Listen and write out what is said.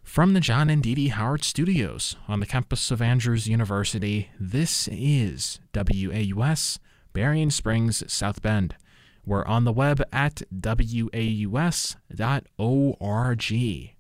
From the John and Dee Dee Howard Studios on the campus of Andrews University, this is WAUS, Berrien Springs, South Bend. We're on the web at waus.org.